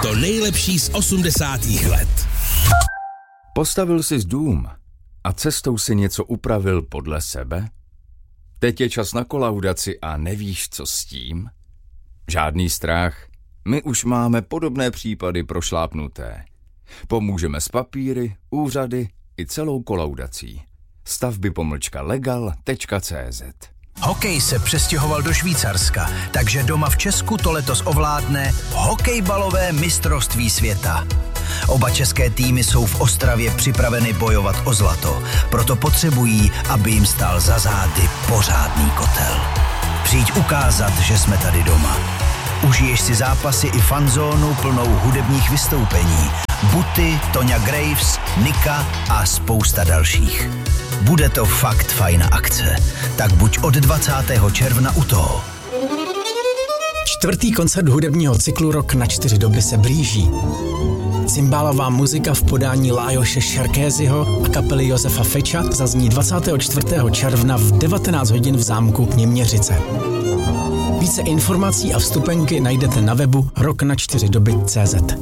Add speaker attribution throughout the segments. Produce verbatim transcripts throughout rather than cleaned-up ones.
Speaker 1: To nejlepší z osmdesátých let.
Speaker 2: Postavil jsi dům a cestou si něco upravil podle sebe? Teď je čas na kolaudaci a nevíš, co s tím? Žádný strach, my už máme podobné případy prošlápnuté. Pomůžeme s papíry, úřady i celou kolaudací. Stavby pomlčka legal tečka cé zet.
Speaker 3: Hokej se přestěhoval do Švýcarska, takže doma v Česku to letos ovládne hokejbalové mistrovství světa. Oba české týmy jsou v Ostravě připraveny bojovat o zlato, proto potřebují, aby jim stál za zády pořádný kotel. Přijď ukázat, že jsme tady doma. Užiješ si zápasy i fanzónu plnou hudebních vystoupení. Buty, Toňa Graves, Nika a spousta dalších. Bude to fakt fajná akce, tak buď od dvacátého června u toho.
Speaker 4: Čtvrtý koncert hudebního cyklu Rok na čtyři doby se blíží. Cymbálová muzika v podání Lajoše Šerkézyho a kapely Josefa Feča zazní dvacátého čtvrtého června v devatenáct hodin v zámku Něměřice. Více informací a vstupenky najdete na webu rok na čtyři doby tečka cé zet.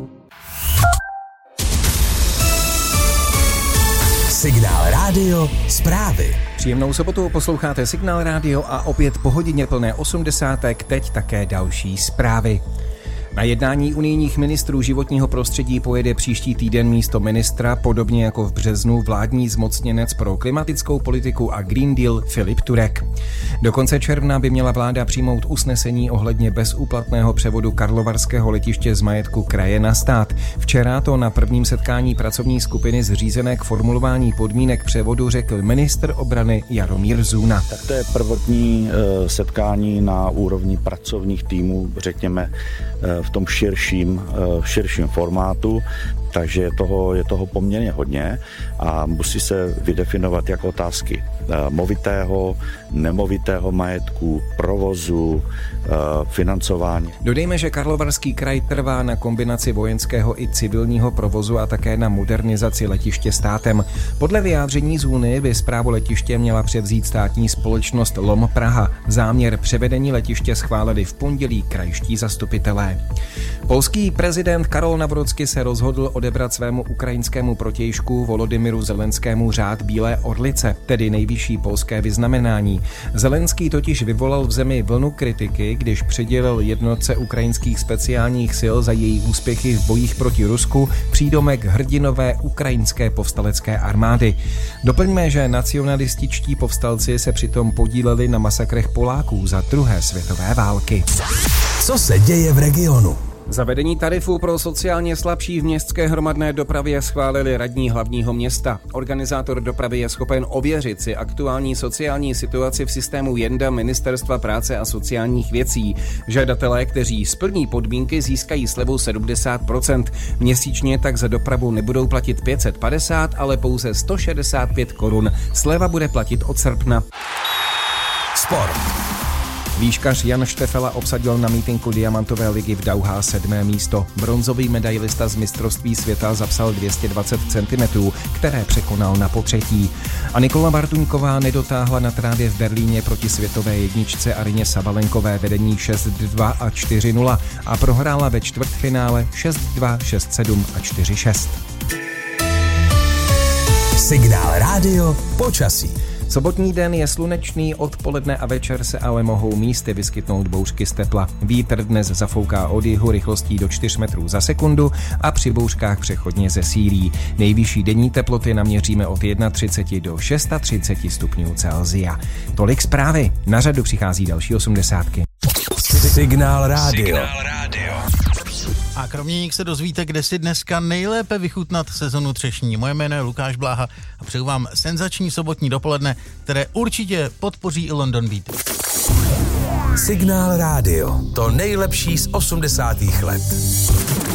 Speaker 1: Signál Rádio zprávy.
Speaker 5: Příjemnou sobotu posloucháte Signál Rádio a opět po hodině plné osmdesátek, teď také další zprávy. Na jednání unijních ministrů životního prostředí pojede příští týden místo ministra, podobně jako v březnu, vládní zmocněnec pro klimatickou politiku a Green Deal Filip Turek. Do konce června by měla vláda přijmout usnesení ohledně bezúplatného převodu karlovarského letiště z majetku kraje na stát. Včera to na prvním setkání pracovní skupiny zřízené k formulování podmínek převodu řekl ministr obrany Jaromír Zůna.
Speaker 6: Tak to je prvotní setkání na úrovni pracovních týmů, řekněme, v tom širším, širším formátu, takže je toho, je toho poměrně hodně a musí se vydefinovat jak otázky movitého, nemovitého majetku, provozu, financování.
Speaker 5: Dodejme, že Karlovarský kraj trvá na kombinaci vojenského i civilního provozu a také na modernizaci letiště státem. Podle vyjádření Zůny by správu letiště měla převzít státní společnost L O M Praha. Záměr převedení letiště schválili v pondělí krajští zastupitelé. Polský prezident Karol Nawrocki se rozhodl odebrat svému ukrajinskému protějšku Volodymyru Zelenskému řád Bílé orlice, tedy nejvyšší polské vyznamenání. Zelenský totiž vyvolal v zemi vlnu kritiky, když přidělil jednotce ukrajinských speciálních sil za její úspěchy v bojích proti Rusku přídomek hrdinové ukrajinské povstalecké armády. Doplňme, že nacionalističtí povstalci se přitom podíleli na masakrech Poláků za druhé světové války.
Speaker 1: Co se děje v regionu?
Speaker 5: Zavedení tarifů pro sociálně slabší v městské hromadné dopravě schválili radní hlavního města. Organizátor dopravy je schopen ověřit si aktuální sociální situaci v systému Jenda Ministerstva práce a sociálních věcí. Žadatelé, kteří splní podmínky, získají slevu sedmdesát procent. Měsíčně tak za dopravu nebudou platit pět set padesát, ale pouze sto šedesát pět korun. Sleva bude platit od srpna.
Speaker 1: Sport.
Speaker 5: Výškař Jan Štefela obsadil na mítinku Diamantové ligy v Dauhá sedmé místo. Bronzový medailista z mistrovství světa zapsal dvě stě dvacet centimetrů, které překonal na potřetí. A Nikola Bartuňková nedotáhla na trávě v Berlíně proti světové jedničce Arině Sabalenkové vedení šest dva a čtyři nula a prohrála ve čtvrtfinále šest dva, šest sedm a čtyři šest.
Speaker 1: Signál Rádio počasí.
Speaker 5: Sobotní den je slunečný, odpoledne a večer se ale mohou místy vyskytnout bouřky z tepla. Vítr dnes zafouká od jihu rychlostí do čtyři metrů za sekundu a při bouřkách přechodně zesílí. Nejvyšší denní teploty naměříme od třicet jedna do třicet šest stupňů Celsia. Tolik zprávy. Na řadu přichází další osmdesátky.
Speaker 1: Signál Rádio.
Speaker 7: Signál Rádio. A kromě nich se dozvíte, kde si dneska nejlépe vychutnat sezonu třešní. Moje jméno je Lukáš Bláha a přeju vám senzační sobotní dopoledne, které určitě podpoří i London Beat.
Speaker 1: Signál Rádio. To nejlepší z osmdesátých let.